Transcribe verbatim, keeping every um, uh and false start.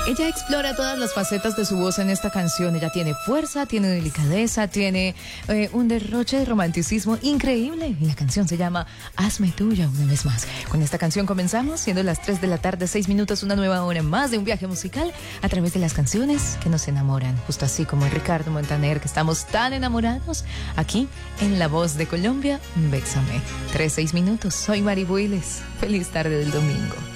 Ella explora todas las facetas de su voz en esta canción. Ella tiene fuerza, tiene delicadeza, tiene eh, un derroche de romanticismo increíble. Y la canción se llama Hazme Tuya una vez más. Con esta canción comenzamos, siendo las tres de la tarde, seis minutos, una nueva hora más de un viaje musical a través de las canciones que nos enamoran. Justo así como Ricardo Montaner, que estamos tan enamorados aquí en La Voz de Colombia, Bésame. Tres, seis minutos. Soy Mari Builes. Feliz tarde del domingo.